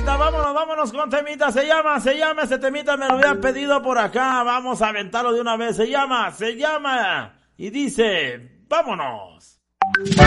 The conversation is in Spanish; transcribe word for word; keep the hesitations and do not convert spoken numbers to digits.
temita, vámonos, vámonos con temita. Se llama, se llama, ese temita me lo había pedido por acá. Vamos a aventarlo de una vez. Se llama, se llama. Y dice, vámonos.